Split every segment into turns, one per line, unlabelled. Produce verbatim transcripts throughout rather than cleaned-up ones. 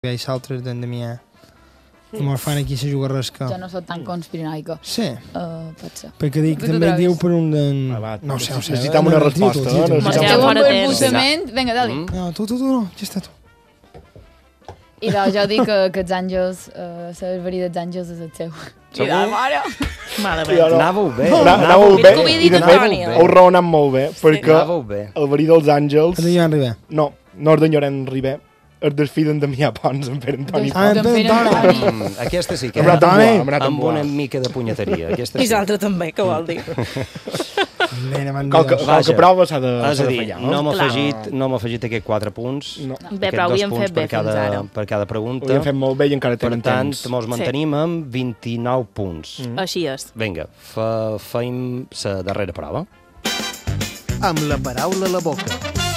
i altres d'en Damià. I mos fan aquí la jugarresca.
Jo no soc tan conspiranoica.
Sí.
Uh, pot ser.
Perquè dic, també diu per un... d'en...
Ah, va,
no sé, no sé.
necessitam una resposta, no?
Necessitem
Necessitam
un
una
balbussament. Vinga, dali.
Mm. No, tu, tu, tu, no. Ja està tu.
I doncs jo dic que, que els àngels, uh, la verí dels àngels és el seu.
Segur?
I de mare.
Malament.
Jo no.
Anàveu bé.
No,
anàveu
anàveu
bé.
bé,
bé.
i de fet heu raonat molt bé, perquè
Anàveu bé.
el verí dels àngels...
El Damià Ribé.
No, no és d'en Llorenç Ribé, és del fill d'en Damià Pons, en Pere Antoni
Ah,
Pons.
en Pere Antoni.
Mm, aquesta sí que
Hem anat amb
Antoni.
boa, hem anat amb
amb
boa.
una mica de punyeteria. Aquesta
I
sí.
l'altre també, què vol dir?
Nena, m'han
Qualque,
dit.
qualque prova s'ha de,
És
s'ha
a
de
dir,
fallar,
no
no?
m'ha
Clar.
afegit, no m'ha afegit aquests quatre punts.
No.
Bé,
Aquests
però ho
dos
havíem
punts
fet bé
per cada,
fins ara.
per cada
Ho
pregunta.
hem fet molt bé i encara
Per
tenim
tant,
temps.
mos mantenim amb vint-i-nou punts.
Mm.
Així és.
Vinga, fa, feim la darrera prova.
Amb la paraula a la boca.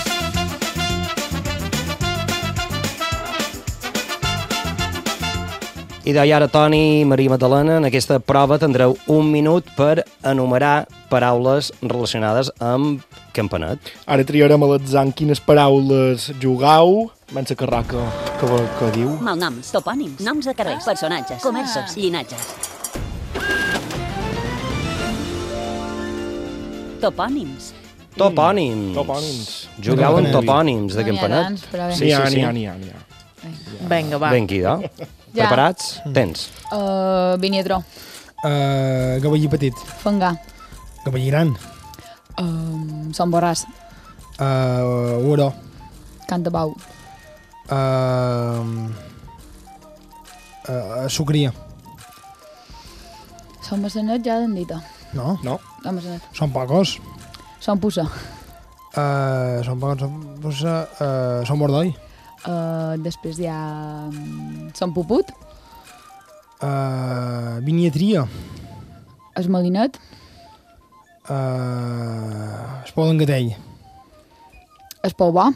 I de ara, Toni i Maria Magdalena, en aquesta prova tindreu un minut per enumerar paraules relacionades amb campanet.
Ara triarem a l'atzar en quines paraules jugau. Van ser carraca que, que diu.
Malnoms, topònims, noms de carrers, personatges, comerços, llinatges. Topònims.
Topònims.
Topònims.
Jugueu amb
No n'hi ha
topònims de
No n'hi ha
campanet.
tants, però bé.
Sí,
N'hi ha,
sí,
n'hi
sí.
ha, n'hi ha, n'hi ha.
Vinga, va.
Ben, Guido.
Ja.
Preparats? Tens.
Uh, Viniatró.
Uh, Gavallí petit.
Fangar.
Gavallí gran.
Um, Son Borràs.
Uh, Uro.
Cantabau.
Uh, uh, Sucria.
Son Massanet ja l'han dit.
No?
No?
Son Massanet.
Són pocos.
Son Pussa.
Uh, són pocos. Són, posa, uh, són Bordoi.
Uh, després hi ha... um, Son Puput.
Uh, Viniatria.
Es Malinet.
Uh, Espolengatell.
Es Poubà.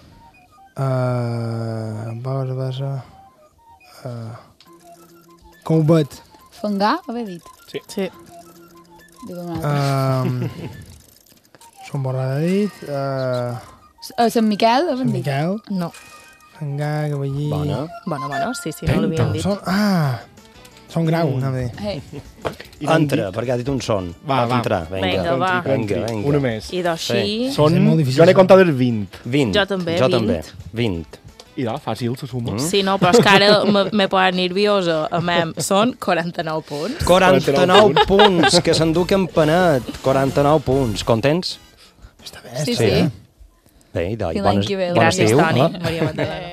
Uh, Basa, basa... Uh, Couvet.
Fangar, haver dit.
Sí.
Digue'm una altra.
Uh, són Borrada dit. Uh,
Uh, Sant Miquel, haver
Sant
dit.
Miquel.
No.
Fangar, Gavallí...
Bona.
Bueno, bueno, sí, sí, no l'havíem dit.
Són, ah! Són grau, mm. anava a dir.
Hey.
I n'han
Entra, perquè ha dit un son.
Va,
Pot
va.
entrar.
Vinga,
Vinga,
va.
dit.
Vinga, vinga.
Una més.
I d'així...
Són...
És molt difícil,
Jo n'he
això.
comptat els vint.
vint.
Jo també,
Jo
vint.
també. vint.
I da, fàcil, se suma.
Mm.
Sí, no, però és que ara me- m'he posat nerviosa. A mem, són quaranta-nou punts.
quaranta-nou punts, que s'endú campanet. quaranta-nou punts. Contents?
Està bé,
Sí,
està
sí.
bé.
Bé, i d'ahir.
I l'any que ve,
bon
Gràcies,
estiu.
Toni.
eh?
Maria Magdalena.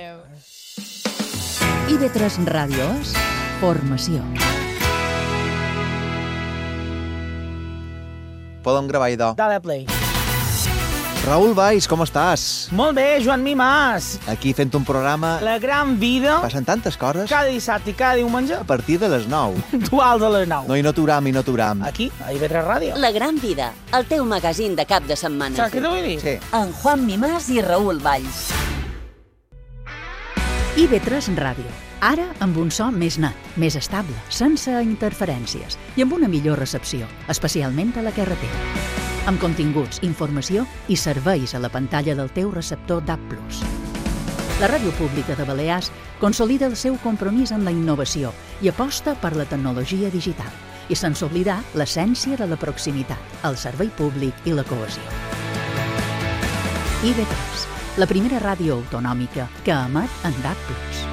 I ve tres ràdios, formació.
Podem gravar, idò.
Dale play.
Raül Valls, com estàs?
Molt bé, Joan Mimàs.
Aquí fent un programa...
La gran vida,
Passen tantes coses
cada dissabte i cada diumenge,
a partir de les nou.
dual de les nou.
No, i no t'uram, i no t'uram.
Aquí, a I V tres Ràdio.
La gran vida, el teu magazín de cap de setmana.
Saps què t'ho vull dir?
Sí.
En Juan Mimàs i Raül Valls.
I V tres Ràdio. Ara amb un so més net, més estable, sense interferències i amb una millor recepció, especialment a la carretera. Amb continguts, informació i serveis a la pantalla del teu receptor D A B plus. La Ràdio Pública de Balears consolida el seu compromís amb la innovació i aposta per la tecnologia digital, i sense oblidar l'essència de la proximitat, el servei públic i la cohesió. I V tres, la primera ràdio autonòmica que emet en D A B plus.